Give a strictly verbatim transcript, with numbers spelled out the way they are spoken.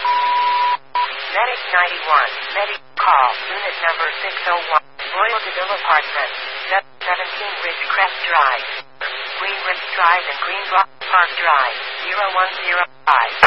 Medic ninety-one, Medic call, unit number six oh one, Royal DeVille Apartments, seventeen Ridgecrest Drive, Greenridge Drive and Greenrock Park Drive, zero one zero five.